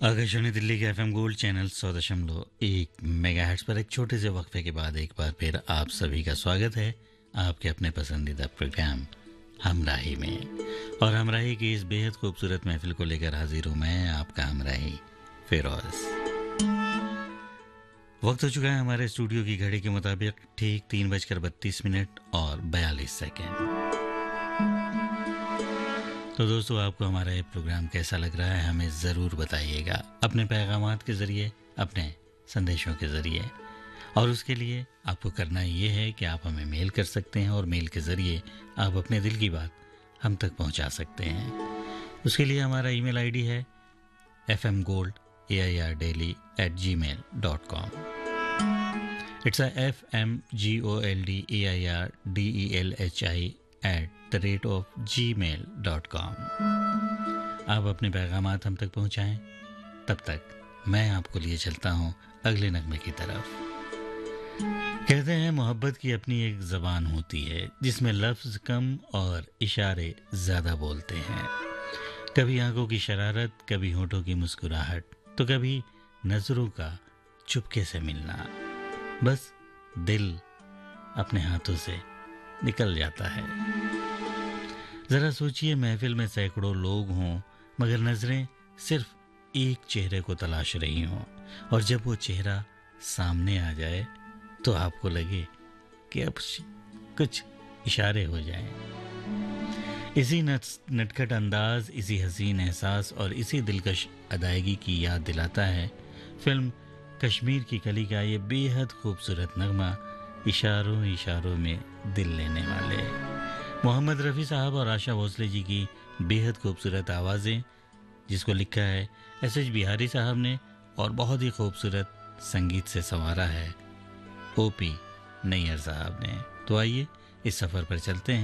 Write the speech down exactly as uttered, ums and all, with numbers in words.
आकाशवाणी दिल्ली के FM gold channel सौ दशमलव एक मेगाहर्ट्ज पर एक छोटे से वक्फे के बाद एक बार फिर आप सभी का स्वागत है आपके अपने पसंदीदा प्रोग्राम हमराही में। और हमराही की इस बेहद खूबसूरत महफिल को लेकर हाजिर हूँ मैं, आपका हमराही फिरोज। वक्त हो चुका है हमारे स्टूडियो की घड़ी के मुताबिक ठीक तीन बजकर बत्तीस मिनट और बयालीस सेकेंड। तो दोस्तों, आपको हमारा ये प्रोग्राम कैसा लग रहा है हमें ज़रूर बताइएगा अपने पैगामात के ज़रिए, अपने संदेशों के ज़रिए। और उसके लिए आपको करना ये है कि आप हमें मेल कर सकते हैं और मेल के ज़रिए आप अपने दिल की बात हम तक पहुंचा सकते हैं। उसके लिए हमारा ईमेल आईडी है F M gold A I R daily eight ji mail dot com. It's a F M G O L D A I R D E L H I at the rate of ji mail dot com. आप अपने पैगामात हम तक पहुँचाएँ। तब तक मैं आपको लिए चलता हूँ अगले नगमे की तरफ। कहते हैं मोहब्बत की अपनी एक ज़बान होती है जिसमें लफ्ज़ कम और इशारे ज़्यादा बोलते हैं। कभी आंखों की शरारत, कभी होठों की मुस्कुराहट, तो कभी नज़रों का चुपके से मिलना। बस दिल अपने हाथों से निकल जाता है। ज़रा सोचिए, महफिल में सैकड़ों लोग हों मगर नज़रें सिर्फ एक चेहरे को तलाश रही हों, और जब वो चेहरा सामने आ जाए तो आपको लगे कि अब कुछ इशारे हो जाएं। इसी नटखट अंदाज, इसी हसीन एहसास और इसी दिलकश अदायगी की याद दिलाता है फिल्म कश्मीर की कली का ये बेहद खूबसूरत नगमा, इशारों इशारों में दिल लेने वाले। मोहम्मद रफ़ी साहब और आशा भोसले जी की बेहद खूबसूरत आवाज़ें, जिसको लिखा है एस एच बिहारी साहब ने और बहुत ही खूबसूरत संगीत से संवारा है ओ पी नैयर साहब ने। तो आइए इस सफ़र पर चलते हैं।